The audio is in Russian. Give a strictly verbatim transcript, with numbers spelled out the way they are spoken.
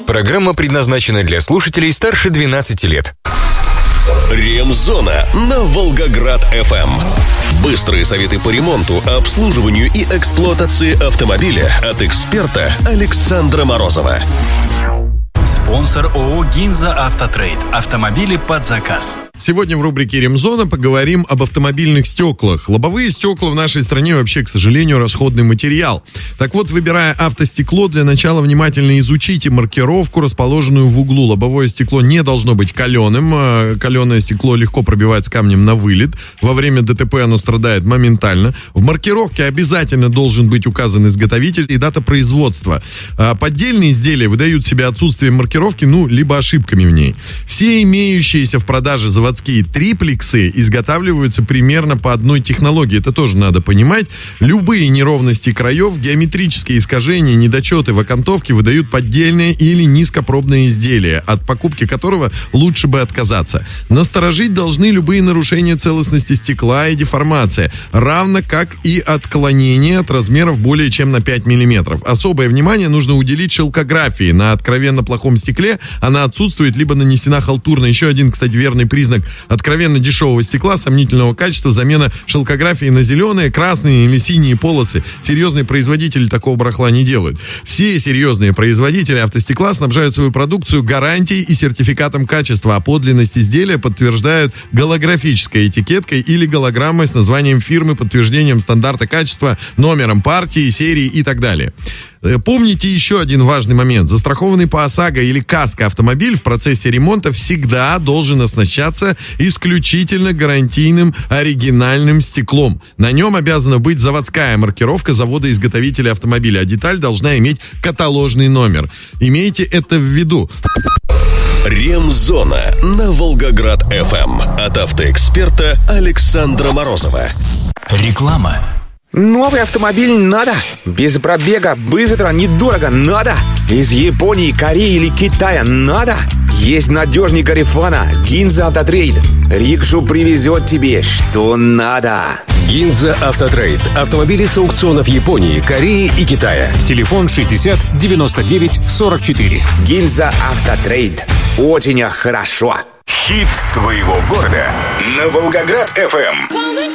Программа предназначена для слушателей старше двенадцати лет. Ремзона на Волгоград-эф эм. Быстрые советы по ремонту, обслуживанию и эксплуатации автомобиля от эксперта Александра Морозова. Спонсор ООО «Гинза Автотрейд». Автомобили под заказ. Сегодня в рубрике «Ремзона» поговорим об автомобильных стеклах. Лобовые стекла в нашей стране вообще, к сожалению, расходный материал. Так вот, выбирая автостекло, для начала внимательно изучите маркировку, расположенную в углу. Лобовое стекло не должно быть каленым. Каленое стекло легко пробивается камнем на вылет. Во время ДТП оно страдает моментально. В маркировке обязательно должен быть указан изготовитель и дата производства. Поддельные изделия выдают себе отсутствием маркировки, ну, либо ошибками в ней. Все имеющиеся в продаже заводские триплексы изготавливаются примерно по одной технологии. Это тоже надо понимать. Любые неровности краев, геометрические искажения, недочеты в окантовке выдают поддельные или низкопробные изделия, от покупки которого лучше бы отказаться. Насторожить должны любые нарушения целостности стекла и деформация, равно как и отклонение от размеров более чем на пять миллиметров. Особое внимание нужно уделить шелкографии. На откровенно плохом стекле она отсутствует, либо нанесена халтурно. Еще один, кстати, верный признак откровенно дешевого стекла сомнительного качества — замена шелкографии на зеленые, красные или синие полосы. Серьезные производители такого барахла не делают. Все серьезные производители автостекла снабжают свою продукцию гарантией и сертификатом качества, а подлинность изделия подтверждают голографической этикеткой или голограммой с названием фирмы, подтверждением стандарта качества, номером партии, серии и так далее. Помните еще один важный момент. Застрахованный по ОСАГО или КАСКО автомобиль в процессе ремонта всегда должен оснащаться исключительно гарантийным оригинальным стеклом. На нем обязана быть заводская маркировка завода-изготовителя автомобиля, а деталь должна иметь каталожный номер. Имейте это в виду. Ремзона на Волгоград-эф эм от автоэксперта Александра Морозова. Реклама. Новый автомобиль надо. Без пробега, быстро, недорого надо. Из Японии, Кореи или Китая надо. Есть надежный Гарифана. Гинза Автотрейд. Рикшу привезет тебе, что надо. Гинза Автотрейд. Автомобили с аукционов Японии, Кореи и Китая. Телефон шестьдесят девяносто девять сорок четыре. Гинза Автотрейд. Очень хорошо. Хит твоего города на Волгоград-эф эм.